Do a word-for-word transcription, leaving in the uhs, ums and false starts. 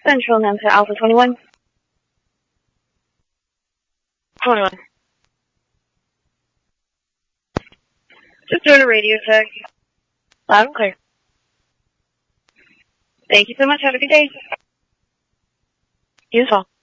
Central, Nancy Alpha twenty-one. twenty-one. Just doing a radio check. Loud and clear. Thank you so much. Have a good day. You as well.